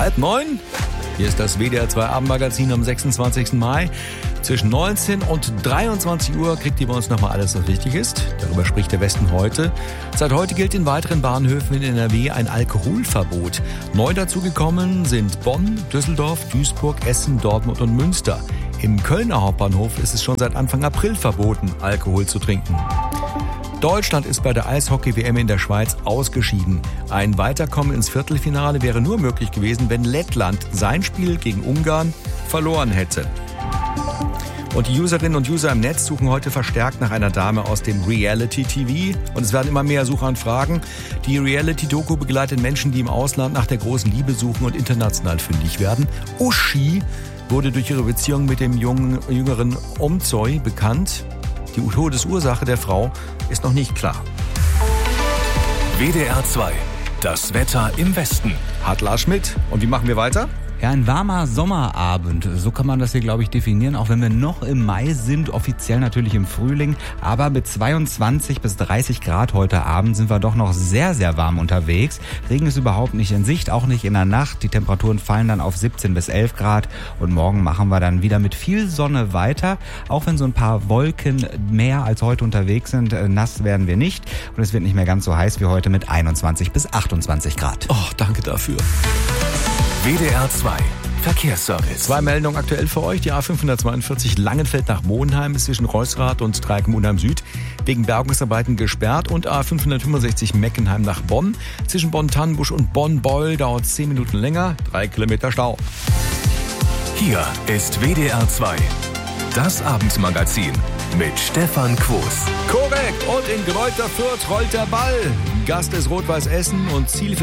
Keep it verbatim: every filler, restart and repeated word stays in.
halb neun. Hier ist das W D R zwei Abendmagazin am sechsundzwanzigsten Mai. Zwischen neunzehn und dreiundzwanzig Uhr kriegt ihr bei uns nochmal alles, was wichtig ist. Darüber spricht der Westen heute. Seit heute gilt in weiteren Bahnhöfen in N R W ein Alkoholverbot. Neu dazugekommen sind Bonn, Düsseldorf, Duisburg, Essen, Dortmund und Münster. Im Kölner Hauptbahnhof ist es schon seit Anfang April verboten, Alkohol zu trinken. Deutschland ist bei der Eishockey-W M in der Schweiz ausgeschieden. Ein Weiterkommen ins Viertelfinale wäre nur möglich gewesen, wenn Lettland sein Spiel gegen Ungarn verloren hätte. Und die Userinnen und User im Netz suchen heute verstärkt nach einer Dame aus dem Reality-T V. Und es werden immer mehr Suchanfragen. Die Reality-Doku begleitet Menschen, die im Ausland nach der großen Liebe suchen und international fündig werden. Uschi wurde durch ihre Beziehung mit dem jungen, jüngeren Omzoi bekannt. Die Todesursache der Frau ist noch nicht klar. W D R zwei, das Wetter im Westen. Hat Lars Schmidt. Und wie machen wir weiter? Ja, ein warmer Sommerabend, so kann man das hier, glaube ich, definieren, auch wenn wir noch im Mai sind, offiziell natürlich im Frühling, aber mit zweiundzwanzig bis dreißig Grad heute Abend sind wir doch noch sehr, sehr warm unterwegs. Regen ist überhaupt nicht in Sicht, auch nicht in der Nacht. Die Temperaturen fallen dann auf siebzehn bis elf Grad und morgen machen wir dann wieder mit viel Sonne weiter, auch wenn so ein paar Wolken mehr als heute unterwegs sind. Nass werden wir nicht und es wird nicht mehr ganz so heiß wie heute mit einundzwanzig bis achtundzwanzig Grad. Oh, danke dafür. W D R zwei Verkehrsservice. Zwei Meldungen aktuell für euch. Die A fünfhundertzweiundvierzig Langenfeld nach Monheim ist zwischen Reusrath und Dreieck-Monheim Süd wegen Bergungsarbeiten gesperrt. Und A fünfhundertfünfundsechzig Meckenheim nach Bonn. Zwischen Bonn-Tannenbusch und Bonn-Beul dauert es zehn Minuten länger. Drei Kilometer Stau. Hier ist W D R zwei, das Abendmagazin mit Stefan Quos. Korrekt. Und in Greuther Fürth rollt der Ball. Gast ist Rot-Weiß Essen und Ziel für